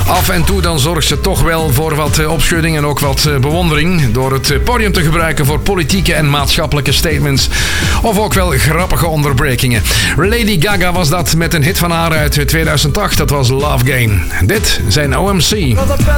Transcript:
Af en toe dan zorgt ze toch wel voor wat opschudding en ook wat bewondering door het podium te gebruiken voor politieke en maatschappelijke statements. Of ook wel grappige onderbrekingen. Lady Gaga was dat met een hit van haar uit 2008. Dat was Love Game. Dit zijn OMC.